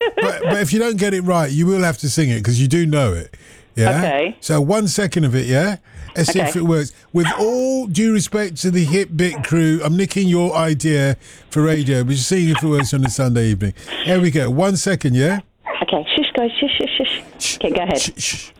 but if you don't get it right, you will have to sing it because you do know it. Yeah. Okay. So 1 second of it, yeah? Let's see if it works. With all due respect to the Hit Bit crew, I'm nicking your idea for radio, but just seeing if it works on a Sunday evening. Here we go. 1 second, yeah? Okay. Shush, guys. Shush, shush, shush. Okay, go ahead. Shh.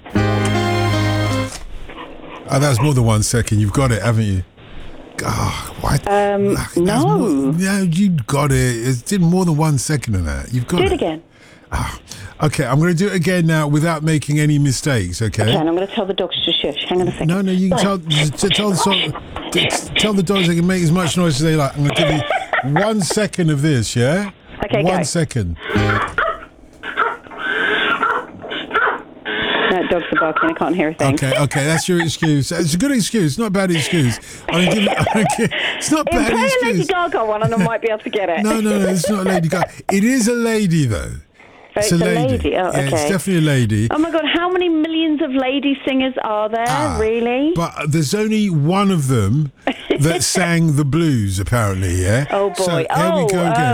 Oh, that was more than 1 second. You've got it, haven't you? Oh, what? No. No, you got it. It's more than 1 second of that. You've got it. Do it again. Okay, I'm going to do it again now without making any mistakes, okay? Okay, and I'm going to tell the dogs to shush. Hang on a second. No, you can tell the dogs they can make as much noise as they like. I'm going to give you 1 second of this, yeah? Okay, 1 go. second. No, dogs are barking. I can't hear a thing. Okay, that's your excuse. It's a good excuse, not a bad excuse. It's not a bad Play a excuse. Lady Gaga one and I might be able to get it. No, it's not a Lady Gaga. It is a lady, though. It's a lady. Oh, okay. Yeah, it's definitely a lady. Oh my God, how many millions of lady singers are there, really? But there's only one of them that sang the blues, apparently, yeah? Oh, boy. So, here we go again.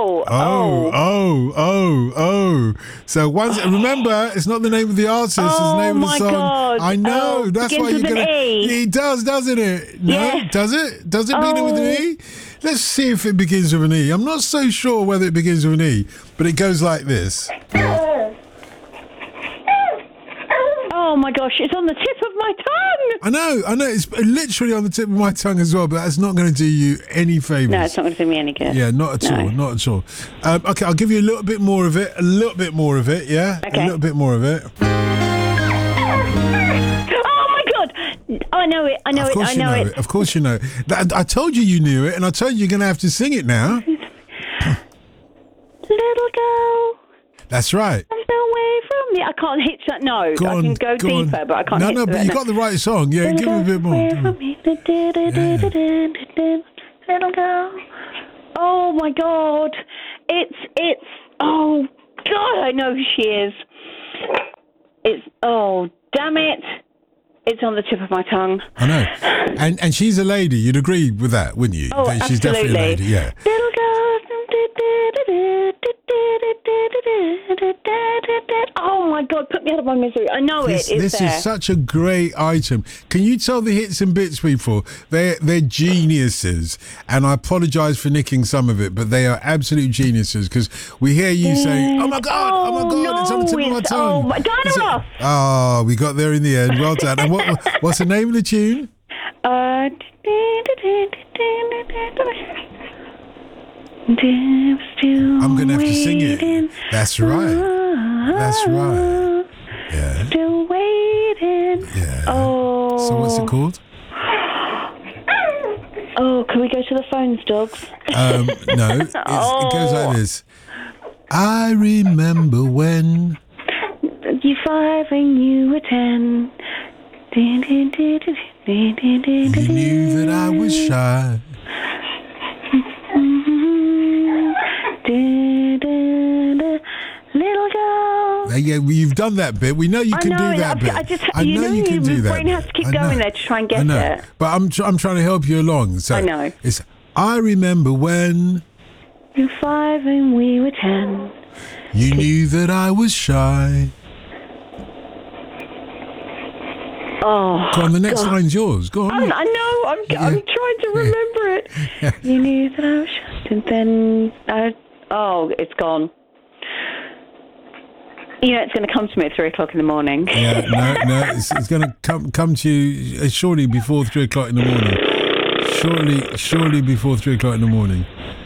So remember, it's not the name of the artist, it's the name of the song. God. I know, that's why you're going to... It does, doesn't it? No? Yeah. Does it? Does it begin with an E? Let's see if it begins with an E. I'm not so sure whether it begins with an E, but it goes like this. Oh my gosh, it's on the tip of my tongue. I know. It's literally on the tip of my tongue as well, but that's not going to do you any favours. No, it's not going to do me any good. Yeah, not at all. Okay, I'll give you a little bit more of it. Yeah? Okay. A little bit more of it. I know it. Of course you know it. I told you knew it, and I told you you're going to have to sing it now. Little girl. That's right. Away from me. I can't hit that note. I can go deeper, but I can't hit No, but you got the right song. Yeah, give me a bit more. Little girl. Oh my God. It's oh God, I know who she is. Damn it. It's on the tip of my tongue. I know. And she's a lady. You'd agree with that, wouldn't you? Oh, She's absolutely. definitely a lady, yeah. Little girl. Oh my God, put me out of my misery. I know this there. is such a great item. Can you tell the hits and bits people? They're geniuses. And I apologise for nicking some of it, but they are absolute geniuses because we hear you saying, oh my God, it's on the tip of my tongue. Diana Ross. Oh, we got there in the end. Well done. And what's the name of the tune? I'm going to have to sing it. That's right. Yeah. Still waiting. Yeah. Oh. So what's it called? Oh, can we go to the phones, dogs? No. It goes like this. I remember when... You 5 and you were 10. You knew that I was shy. Little girl. Yeah, you've done that bit. We know you can do that bit. I know you can do that. Your brain has to keep going there to try and get it. But I'm trying to help you along. So I know. I remember when you 5 and we were 10. You knew that I was shy. Oh, go on, the next line's yours. Go on. I know. I'm trying to remember it. Yeah. You knew that I was shy, and then it's gone. It's going to come to me at 3 o'clock in the morning. Yeah, no, it's going to come to you surely before 3 o'clock in the morning. Surely before 3 o'clock in the morning.